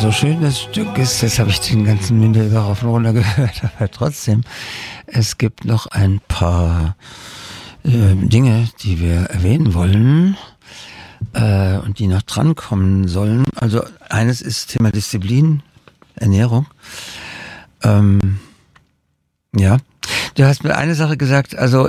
so schön das Stück ist, jetzt habe ich den ganzen Winter über rauf und runter gehört, aber trotzdem, es gibt noch ein paar Dinge, die wir erwähnen wollen und die noch drankommen sollen. Also eines ist Thema Disziplin, Ernährung. Ja, du hast mir eine Sache gesagt, also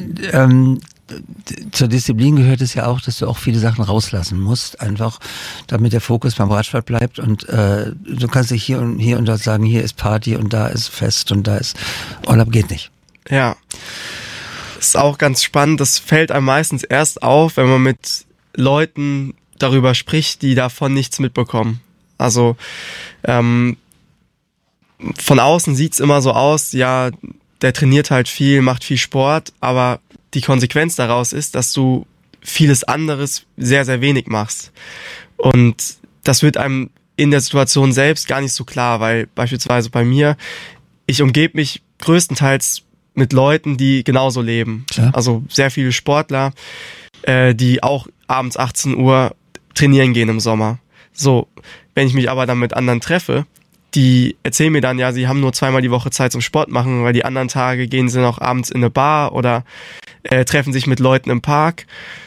zur Disziplin gehört es ja auch, dass du auch viele Sachen rauslassen musst, einfach damit der Fokus beim Radsport bleibt und du kannst dich hier und dort sagen, hier ist Party und da ist Fest und da ist Urlaub, geht nicht. Ja, ist auch ganz spannend, das fällt einem meistens erst auf, wenn man mit Leuten darüber spricht, die davon nichts mitbekommen. Also von außen sieht's immer so aus, ja, der trainiert halt viel, macht viel Sport, aber die Konsequenz daraus ist, dass du vieles anderes sehr, sehr wenig machst. Und das wird einem in der Situation selbst gar nicht so klar, weil beispielsweise bei mir, ich umgebe mich größtenteils mit Leuten, die genauso leben. Ja. Also sehr viele Sportler, die auch abends 18 Uhr trainieren gehen im Sommer. So, wenn ich mich aber dann mit anderen treffe, die erzählen mir dann, ja, sie haben nur 2-mal die Woche Zeit zum Sport machen, weil die anderen Tage gehen sie noch abends in eine Bar oder treffen sich mit Leuten im Park.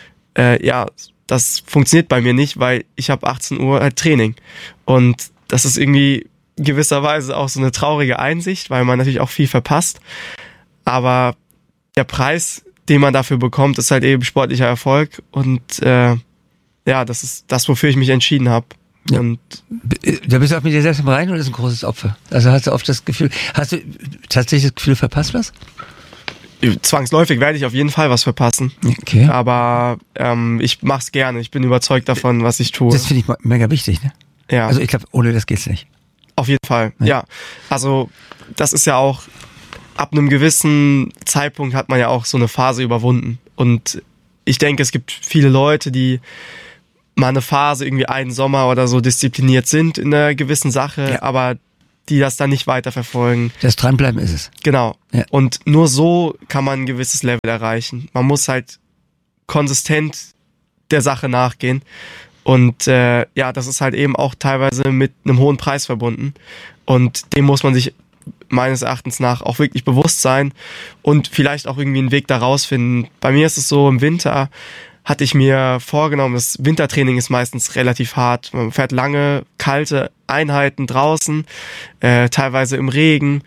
Ja, das funktioniert bei mir nicht, weil ich habe 18 Uhr Training. Und das ist irgendwie gewisserweise auch so eine traurige Einsicht, weil man natürlich auch viel verpasst. Aber der Preis, den man dafür bekommt, ist halt eben sportlicher Erfolg. Und ja, das ist das, wofür ich mich entschieden habe. Ja. Und da bist du auch mit dir selbst im Reinen oder ist ein großes Opfer? Also hast du oft das Gefühl, hast du tatsächlich das Gefühl, verpasst was? Zwangsläufig werde ich auf jeden Fall was verpassen. Okay. Aber ich mach's gerne. Ich bin überzeugt davon, was ich tue. Das finde ich mega wichtig, ne? Ja. Also ich glaube, ohne das geht's nicht. Auf jeden Fall, ja. Also das ist ja auch, ab einem gewissen Zeitpunkt hat man ja auch so eine Phase überwunden. Und ich denke, es gibt viele Leute, die mal eine Phase, irgendwie einen Sommer oder so diszipliniert sind in einer gewissen Sache, ja, aber die das dann nicht weiterverfolgen. Das Dranbleiben ist es. Genau. Ja. Und nur so kann man ein gewisses Level erreichen. Man muss halt konsistent der Sache nachgehen. Und ja, das ist halt eben auch teilweise mit einem hohen Preis verbunden. Und dem muss man sich meines Erachtens nach auch wirklich bewusst sein und vielleicht auch irgendwie einen Weg da rausfinden. Bei mir ist es so, im Winter hatte ich mir vorgenommen, das Wintertraining ist meistens relativ hart. Man fährt lange, kalte Einheiten draußen, teilweise im Regen.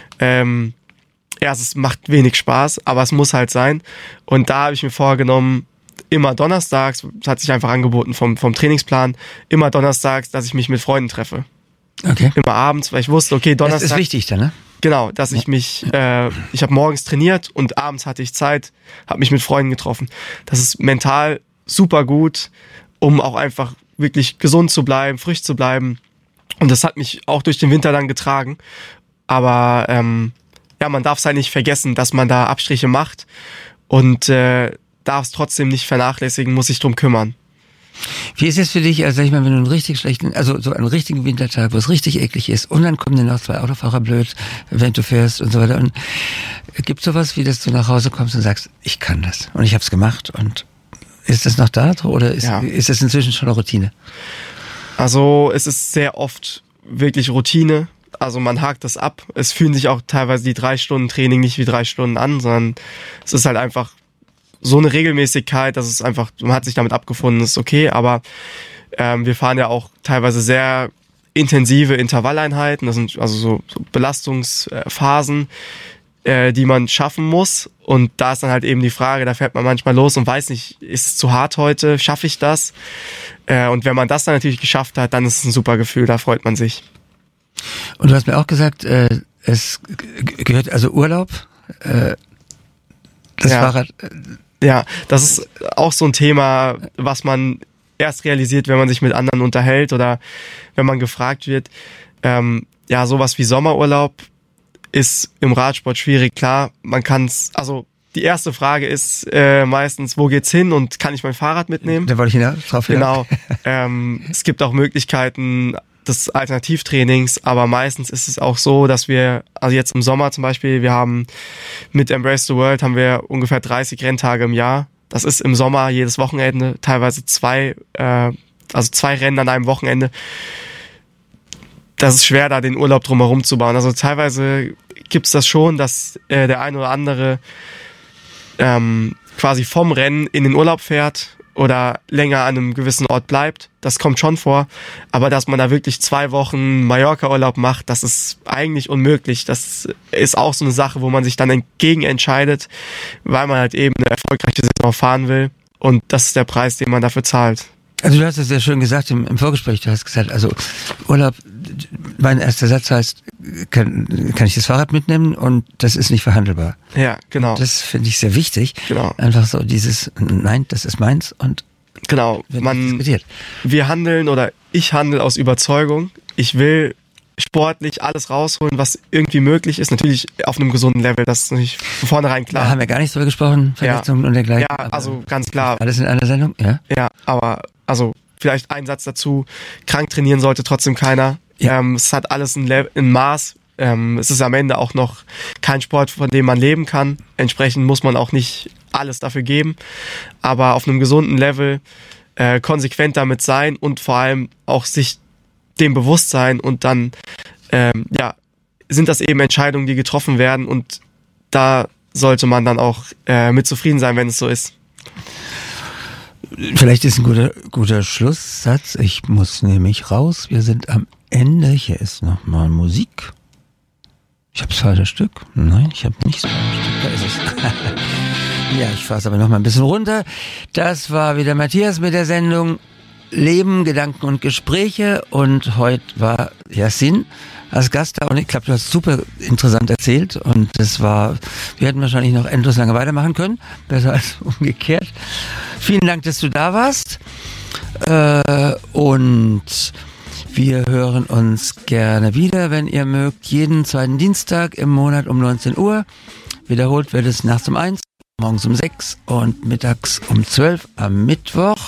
Ja, es macht wenig Spaß, aber es muss halt sein. Und da habe ich mir vorgenommen, immer donnerstags, das hat sich einfach angeboten vom Trainingsplan, immer donnerstags, dass ich mich mit Freunden treffe. Okay. Immer abends, weil ich wusste, okay, Donnerstag... Das ist wichtig dann, ne? Genau, dass ich mich, ich habe morgens trainiert und abends hatte ich Zeit, habe mich mit Freunden getroffen. Das ist mental super gut, um auch einfach wirklich gesund zu bleiben, frisch zu bleiben. Und das hat mich auch durch den Winter dann getragen. Aber ja, man darf es halt nicht vergessen, dass man da Abstriche macht und darf es trotzdem nicht vernachlässigen, muss sich drum kümmern. Wie ist es für dich, also sag ich mal, wenn du einen richtig schlechten, also so einen richtigen Wintertag, wo es richtig eklig ist und dann kommen dir noch 2 Autofahrer blöd, wenn du fährst und so weiter, und gibt sowas, wie dass du nach Hause kommst und sagst, ich kann das und ich habe es gemacht, und ist das noch da oder ist das inzwischen schon eine Routine? Also es ist sehr oft wirklich Routine, also man hakt das ab. Es fühlen sich auch teilweise die 3 Stunden Training nicht wie 3 Stunden an, sondern es ist halt einfach so eine Regelmäßigkeit, dass es einfach, man hat sich damit abgefunden, ist okay, aber wir fahren ja auch teilweise sehr intensive Intervalleinheiten, das sind also so Belastungsphasen, die man schaffen muss, und da ist dann halt eben die Frage, da fährt man manchmal los und weiß nicht, ist es zu hart heute, schaffe ich das? Und wenn man das dann natürlich geschafft hat, dann ist es ein super Gefühl, da freut man sich. Und du hast mir auch gesagt, es gehört also Urlaub, das Fahrrad... Ja, das ist auch so ein Thema, was man erst realisiert, wenn man sich mit anderen unterhält oder wenn man gefragt wird. Ja, sowas wie Sommerurlaub ist im Radsport schwierig. Klar, man kann's, also die erste Frage ist meistens, wo geht's hin und kann ich mein Fahrrad mitnehmen? Da wollte ich drauf hinaus. Genau. Es gibt auch Möglichkeiten des Alternativtrainings, aber meistens ist es auch so, dass wir, also jetzt im Sommer zum Beispiel, wir haben mit Embrace the World haben wir ungefähr 30 Renntage im Jahr. Das ist im Sommer jedes Wochenende, teilweise 2 Rennen an einem Wochenende. das ist schwer, da den Urlaub drumherum zu bauen. Also teilweise gibt's das schon, dass der ein oder andere quasi vom Rennen in den Urlaub fährt oder länger an einem gewissen Ort bleibt. Das kommt schon vor. Aber dass man da wirklich 2 Wochen Mallorca-Urlaub macht, das ist eigentlich unmöglich. Das ist auch so eine Sache, wo man sich dann entgegen entscheidet, weil man halt eben eine erfolgreiche Saison fahren will. Und das ist der Preis, den man dafür zahlt. Also du hast es sehr schön gesagt im Vorgespräch, du hast gesagt, also Urlaub, mein erster Satz heißt, kann ich das Fahrrad mitnehmen und das ist nicht verhandelbar. Ja, genau. Das finde ich sehr wichtig. Genau. Einfach so dieses, nein, das ist meins und genau. Wir handeln oder ich handle aus Überzeugung. Ich will sportlich alles rausholen, was irgendwie möglich ist. Natürlich auf einem gesunden Level, das ist natürlich von vornherein klar. Da haben wir gar nicht drüber gesprochen, Verletzungen und dergleichen. Ja, also ganz klar. Alles in einer Sendung, ja? Ja, aber also vielleicht ein Satz dazu. Krank trainieren sollte trotzdem keiner. Ja. Es hat alles ein Maß. Es ist am Ende auch noch kein Sport, von dem man leben kann. Entsprechend muss man auch nicht alles dafür geben. Aber auf einem gesunden Level konsequent damit sein und vor allem auch sich dem bewusst sein und dann sind das eben Entscheidungen, die getroffen werden und da sollte man dann auch mit zufrieden sein, wenn es so ist. Vielleicht ist ein guter Schlusssatz. Ich muss nämlich raus. Wir sind am Ende. Hier ist nochmal Musik. Ich habe das falsche Stück. Nein, ich habe nicht das falsche Stück. Da ist es. Ja, ich fahre es aber nochmal ein bisschen runter. Das war wieder Matthias mit der Sendung Leben, Gedanken und Gespräche. Und heute war Yassin als Gast da. Und ich glaube, du hast super interessant erzählt. Und wir hätten wahrscheinlich noch endlos lange weitermachen können. Besser als umgekehrt. Vielen Dank, dass du da warst. Und wir hören uns gerne wieder, wenn ihr mögt. Jeden zweiten Dienstag im Monat um 19 Uhr. Wiederholt wird es nachts um 1, morgens um 6 und mittags um 12 am Mittwoch.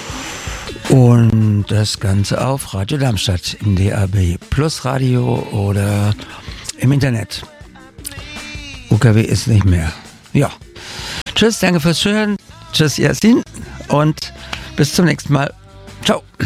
Und das Ganze auf Radio Darmstadt im DAB Plus Radio oder im Internet. UKW ist nicht mehr. Ja. Tschüss, danke fürs Zuhören. Tschüss, Yassin. Und bis zum nächsten Mal. Ciao.